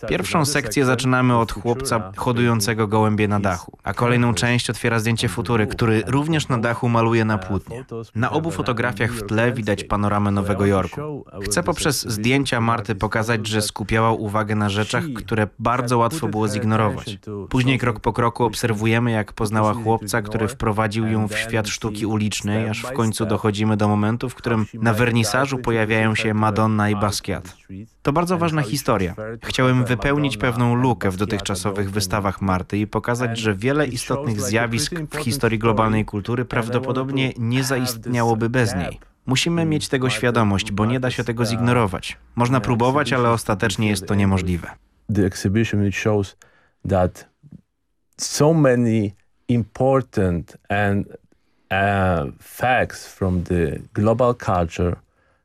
Pierwszą sekcję zaczynamy od chłopca hodującego gołębie na dachu, a kolejną część otwiera zdjęcie Futury, który również na dachu maluje na płótnie. Na obu fotografiach w tle widać panoramę Nowego Jorku. Chcę poprzez zdjęcia Marty pokazać, że skupiała uwagę na rzeczach, które bardzo łatwo było zignorować. Później krok po kroku obserwujemy, jak poznała chłopca, który wprowadził ją w świat sztuki ulicznej, aż w końcu dochodzimy do momentu, w którym na wernisażu pojawiają się Madonna i Basquiat. To bardzo ważna historia. Chciałem wypełnić pewną lukę w dotychczasowych wystawach Marty i pokazać, że wiele istotnych zjawisk w historii globalnej kultury prawdopodobnie nie zaistniałoby bez niej. Musimy mieć tego świadomość, bo nie da się tego zignorować. Można próbować, ale ostatecznie jest to niemożliwe. The exhibition it shows that so many important and facts from the global culture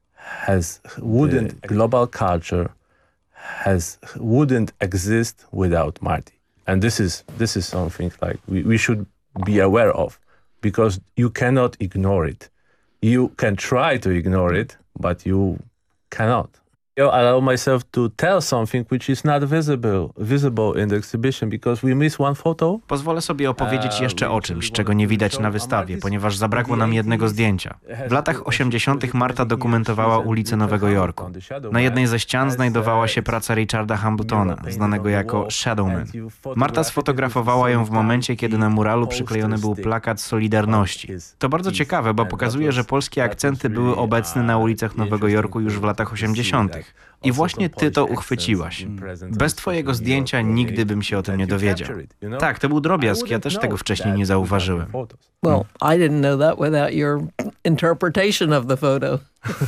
wouldn't exist without Marty. And this is something like we should be aware of, because you cannot ignore it. You can try to ignore it, but you cannot. I allow myself to tell something which is not visible in the exhibition, because we miss one photo. Pozwolę sobie opowiedzieć jeszcze o czymś, czego nie widać na wystawie, ponieważ zabrakło nam jednego zdjęcia. W latach 80. Marta dokumentowała ulice Nowego Jorku. Na jednej ze ścian znajdowała się praca Richarda Hambletona, znanego jako Shadowman. Marta sfotografowała ją w momencie, kiedy na muralu przyklejony był plakat Solidarności. To bardzo ciekawe, bo pokazuje, że polskie akcenty były obecne na ulicach Nowego Jorku już w latach 80. I właśnie ty to uchwyciłaś. Bez twojego zdjęcia nigdy bym się o tym nie dowiedział. Tak, to był drobiazg, ja też tego wcześniej nie zauważyłem. Well, I didn't know that without your interpretation of the photo.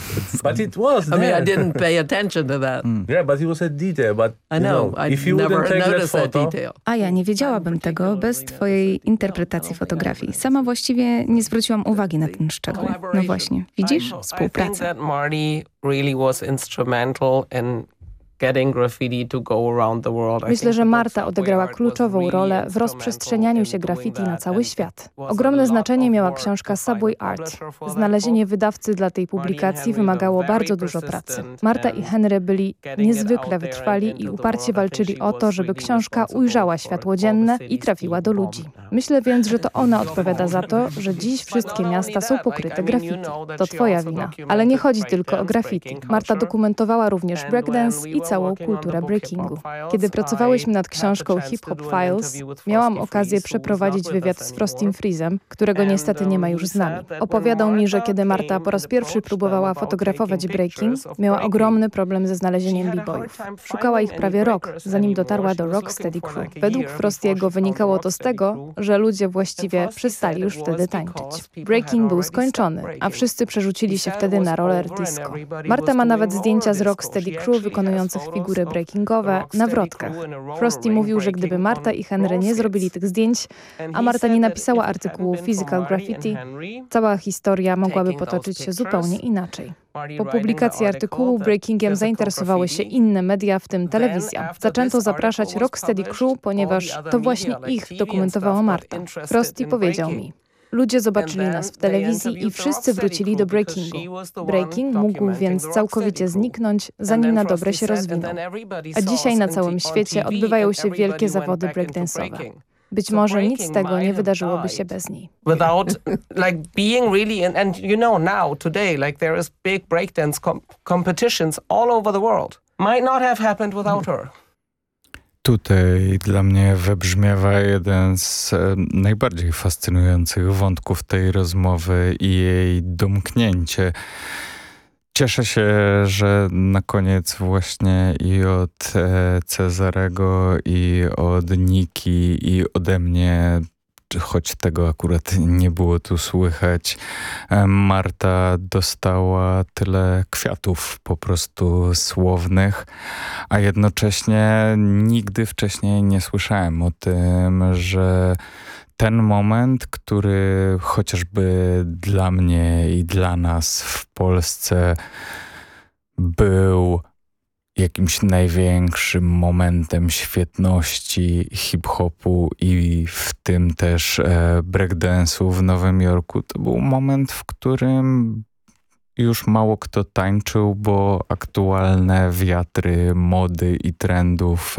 But it was there. I mean, I didn't pay attention to that. Yeah, but it was a detail. But I know, I never noticed that detail. A ja nie wiedziałabym tego bez twojej interpretacji fotografii. Sama właściwie nie zwróciłam uwagi na ten szczegół. No właśnie, widzisz? Współpraca. I think that Marty really was instrumental in getting graffiti to go around the world. Myślę, że Marta odegrała kluczową rolę w rozprzestrzenianiu się graffiti na cały świat. Ogromne znaczenie miała książka Subway Art. Znalezienie wydawcy dla tej publikacji wymagało bardzo dużo pracy. Marta i Henry byli niezwykle wytrwali i uparcie walczyli o to, żeby książka ujrzała światło dzienne i trafiła do ludzi. Myślę więc, że to ona odpowiada za to, że dziś wszystkie miasta są pokryte graffiti. To twoja wina. Ale nie chodzi tylko o graffiti. Marta dokumentowała również breakdance i całą kulturę breakingu. Kiedy pracowałyśmy nad książką Hip Hop Files, miałam okazję przeprowadzić wywiad z Frostim Freezem, którego niestety nie ma już z nami. Opowiadał mi, że kiedy Marta po raz pierwszy próbowała fotografować breaking, miała ogromny problem ze znalezieniem b-boyów. Szukała ich prawie rok, zanim dotarła do Rocksteady Crew. Według Frostiego wynikało to z tego, że ludzie właściwie przestali już wtedy tańczyć. Breaking był skończony, a wszyscy przerzucili się wtedy na roller disco. Marta ma nawet zdjęcia z Rocksteady Crew wykonujących figury breakingowe na wrotkach. Frosty mówił, że gdyby Marta i Henry nie zrobili tych zdjęć, a Marta nie napisała artykułu Physical Graffiti, cała historia mogłaby potoczyć się zupełnie inaczej. Po publikacji artykułu breakingiem zainteresowały się inne media, w tym telewizja. Zaczęto zapraszać Rocksteady Crew, ponieważ to właśnie ich dokumentowała Marta. Frosty powiedział mi: ludzie zobaczyli nas w telewizji i wszyscy wrócili do breakingu. Breaking mógł więc całkowicie zniknąć, zanim na dobre się rozwinął. A dzisiaj na całym świecie odbywają się wielkie zawody breakdance'owe. Być może nic z tego nie wydarzyłoby się bez niej. Without like being really and you know now today like there is big breakdance competitions all over the world. Might not have happened without her. Tutaj dla mnie wybrzmiewa jeden z najbardziej fascynujących wątków tej rozmowy i jej domknięcie. Cieszę się, że na koniec właśnie i od Cezarego, i od Niki, i ode mnie, choć tego akurat nie było tu słychać, Marta dostała tyle kwiatów po prostu słownych, a jednocześnie nigdy wcześniej nie słyszałem o tym, że ten moment, który chociażby dla mnie i dla nas w Polsce był jakimś największym momentem świetności hip-hopu i w tym też breakdance'u w Nowym Jorku, to był moment, w którym już mało kto tańczył, bo aktualne wiatry mody i trendów